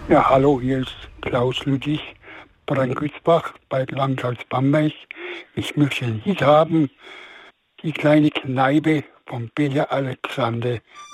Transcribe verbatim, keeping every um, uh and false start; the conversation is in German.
Ja, hallo, hier ist Klaus Ludwig, Brandgützbach bei Landkreis Bamberg. Ich möchte ein Lied haben, die kleine Kneipe von Peter Alexander.